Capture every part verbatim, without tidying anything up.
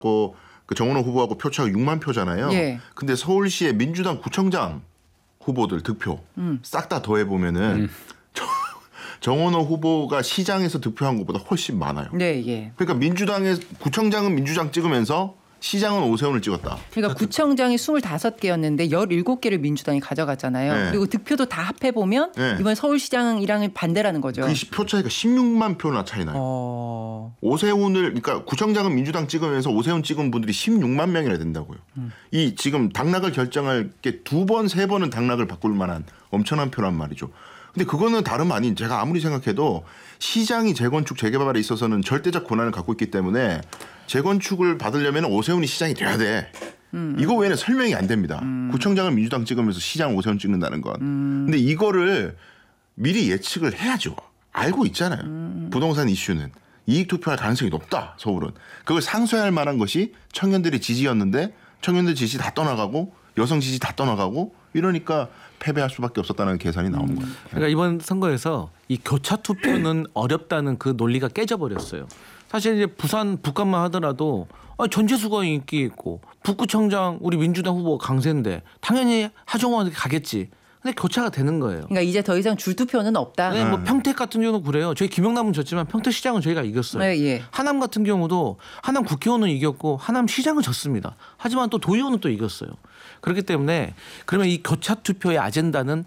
그 정원호 후보하고 표차가 육만 표잖아요. 예. 근데 서울시의 민주당 구청장 후보들 득표 음. 싹 다 더해 보면은 음. 정원호 후보가 시장에서 득표한 것보다 훨씬 많아요. 네, 예. 그러니까 민주당의 구청장은 민주당 찍으면서 시장은 오세훈을 찍었다. 그러니까 구청장이 스물다섯 개였는데 열일곱 개를 민주당이 가져갔잖아요. 네. 그리고 득표도 다 합해보면 네. 이번 서울시장이랑은 반대라는 거죠. 그 표 차이가 십육만 표나 차이 나요. 어... 오세훈을 그러니까 구청장은 민주당 찍으면서 오세훈 찍은 분들이 십육만 명이나 된다고요. 음. 이 지금 당락을 결정할 게 두 번, 세 번은 당락을 바꿀 만한 엄청난 표란 말이죠. 근데 그거는 다름 아닌 제가 아무리 생각해도 시장이 재건축 재개발에 있어서는 절대적 권한을 갖고 있기 때문에 재건축을 받으려면 오세훈이 시장이 돼야 돼. 음. 이거 외에는 설명이 안 됩니다. 음. 구청장을 민주당 찍으면서 시장 오세훈 찍는다는 건. 음. 근데 이거를 미리 예측을 해야죠. 알고 있잖아요. 음. 부동산 이슈는. 이익 투표할 가능성이 높다. 서울은. 그걸 상쇄할 만한 것이 청년들의 지지였는데 청년들 지지 다 떠나가고 여성 지지 다 떠나가고 이러니까 패배할 수밖에 없었다는 계산이 나오는 거예요. 그러니까 이번 선거에서 이 교차 투표는 어렵다는 그 논리가 깨져버렸어요. 사실 이제 부산 북한만 하더라도 전재수가 인기 있고 북구청장 우리 민주당 후보 강세인데 당연히 하정우한테 가겠지. 근데 교차가 되는 거예요. 그러니까 이제 더 이상 줄투표는 없다. 네, 뭐 평택 같은 경우는 그래요. 저희 김영남은 졌지만 평택시장은 저희가 이겼어요. 네, 예. 하남 같은 경우도 하남 국회의원은 이겼고 하남 시장은 졌습니다. 하지만 또 도의원은 또 이겼어요. 그렇기 때문에 그러면 이 교차 투표의 아젠다는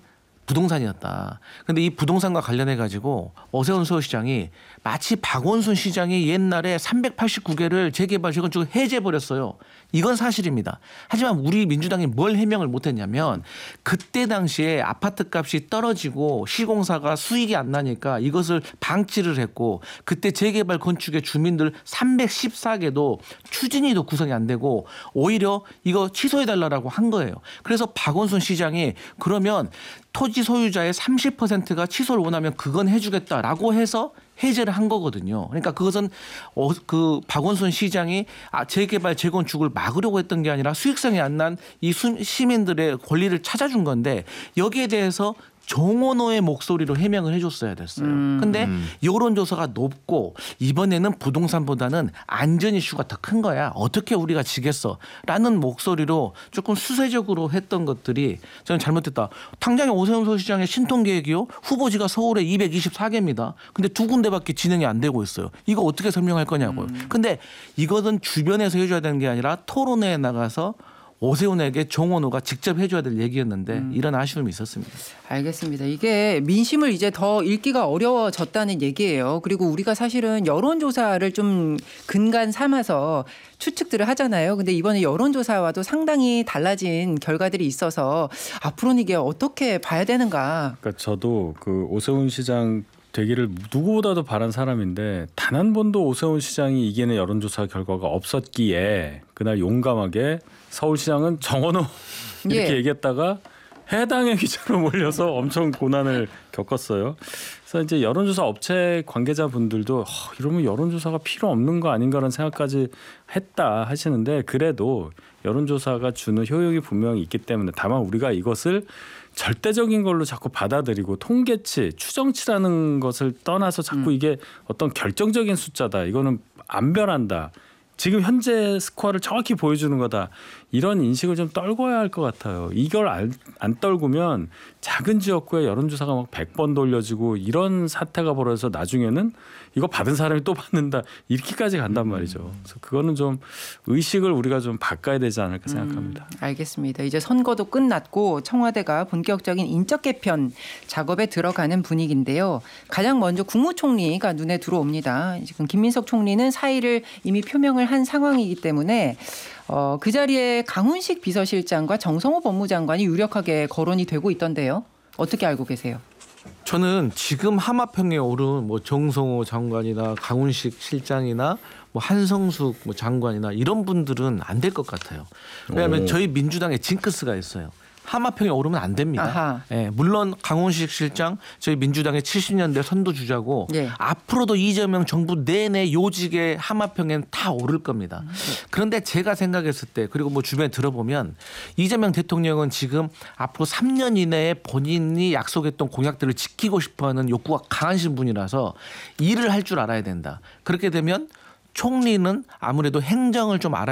부동산이었다. 그런데 이 부동산과 관련해 가지고 오세훈 서울시장이 마치 박원순 시장이 옛날에 삼백팔십구 개를 재개발 재건축을 해제해 버렸어요. 이건 사실입니다. 하지만 우리 민주당이 뭘 해명을 못했냐면 그때 당시에 아파트 값이 떨어지고 시공사가 수익이 안 나니까 이것을 방치를 했고 그때 재개발 건축의 주민들 삼백십사 개도 추진위도 구성이 안 되고 오히려 이거 취소해달라고 한 거예요. 그래서 박원순 시장이 그러면 토지 소유자의 삼십 퍼센트가 취소를 원하면 그건 해주겠다라고 해서 해제를 한 거거든요. 그러니까 그것은 어, 그 박원순 시장이 아, 재개발 재건축을 막으려고 했던 게 아니라 수익성이 안 난 이 시민들의 권리를 찾아준 건데 여기에 대해서 정원호의 목소리로 해명을 해줬어야 됐어요. 그런데 음. 여론조사가 높고 이번에는 부동산보다는 안전 이슈가 더 큰 거야. 어떻게 우리가 지겠어? 라는 목소리로 조금 수세적으로 했던 것들이 저는 잘못됐다. 당장에 오세훈 서울시장의 신통계획이요. 후보지가 서울에 이백이십사 개입니다. 근데 두 군데밖에 진행이 안 되고 있어요. 이거 어떻게 설명할 거냐고요. 음. 근데 이거는 주변에서 해줘야 되는 게 아니라 토론회에 나가서 오세훈에게 정원호가 직접 해줘야 될 얘기였는데 음. 이런 아쉬움이 있었습니다. 알겠습니다. 이게 민심을 이제 더 읽기가 어려워졌다는 얘기예요. 그리고 우리가 사실은 여론조사를 좀 근간 삼아서 추측들을 하잖아요. 근데 이번에 여론조사와도 상당히 달라진 결과들이 있어서 앞으로는 이게 어떻게 봐야 되는가. 그러니까 저도 그 오세훈 시장 되기를 누구보다도 바란 사람인데 단 한 번도 오세훈 시장이 이기는 여론조사 결과가 없었기에 그날 용감하게 서울시장은 정원호 이렇게 예. 얘기했다가 해당의 기자로 몰려서 엄청 고난을 겪었어요. 그래서 이제 여론조사 업체 관계자분들도 어, 이러면 여론조사가 필요 없는 거 아닌가라는 생각까지 했다 하시는데 그래도 여론조사가 주는 효용이 분명히 있기 때문에 다만 우리가 이것을 절대적인 걸로 자꾸 받아들이고 통계치, 추정치라는 것을 떠나서 자꾸 음. 이게 어떤 결정적인 숫자다. 이거는 안 변한다. 지금 현재 스코어를 정확히 보여주는 거다. 이런 인식을 좀 떨궈야 할 것 같아요. 이걸 안, 안 떨구면 작은 지역구에 여론조사가 막 백 번 돌려지고 이런 사태가 벌어져서 나중에는 이거 받은 사람이 또 받는다. 이렇게까지 간단 말이죠. 그래서 그거는 좀 의식을 우리가 좀 바꿔야 되지 않을까 생각합니다. 음, 알겠습니다. 이제 선거도 끝났고 청와대가 본격적인 인적 개편 작업에 들어가는 분위기인데요. 가장 먼저 국무총리가 눈에 들어옵니다. 지금 김민석 총리는 사의를 이미 표명을 한 상황이기 때문에 어, 그 자리에 강훈식 비서실장과 정성호 법무장관이 유력하게 거론이 되고 있던데요. 어떻게 알고 계세요? 저는 지금 하마평에 오른 뭐 정성호 장관이나 강훈식 실장이나 뭐 한성숙 뭐 장관이나 이런 분들은 안 될 것 같아요. 왜냐하면 오. 저희 민주당에 징크스가 있어요. 하마평에 오르면 안 됩니다. 예, 물론 강훈식 실장 저희 민주당의 칠십 년대 선두주자고 예. 앞으로도 이재명 정부 내내 요직에 하마평엔 다 오를 겁니다. 음. 그런데 제가 생각했을 때 그리고 뭐 주변에 들어보면 이재명 대통령은 지금 앞으로 삼 년 이내에 본인이 약속했던 공약들을 지키고 싶어하는 욕구가 강하신 분이라서 일을 할 줄 알아야 된다. 그렇게 되면 총리는 아무래도 행정을 좀 알아야